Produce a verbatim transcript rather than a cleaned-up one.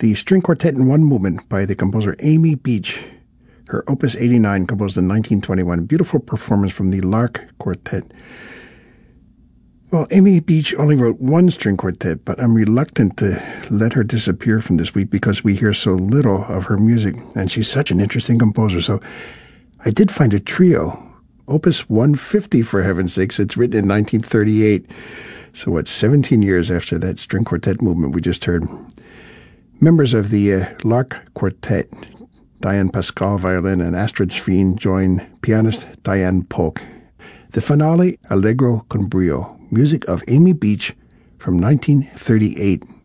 the string quartet in one movement by the composer Amy Beach, her Opus eighty-nine, composed in nineteen twenty-one. A beautiful performance from the Lark Quartet. Well, Amy Beach only wrote one string quartet, but I'm reluctant to let her disappear from this week because we hear so little of her music, and she's such an interesting composer. So I did find a trio, Opus one fifty, for heaven's sakes. It's written in nineteen thirty-eight. So what, seventeen years after that string quartet movement we just heard. Members of the uh, Lark Quartet, Diane Pascal, violin, and Astrid Sveen join pianist Diane Polk. The finale, Allegro con brio, music of Amy Beach from nineteen thirty-eight.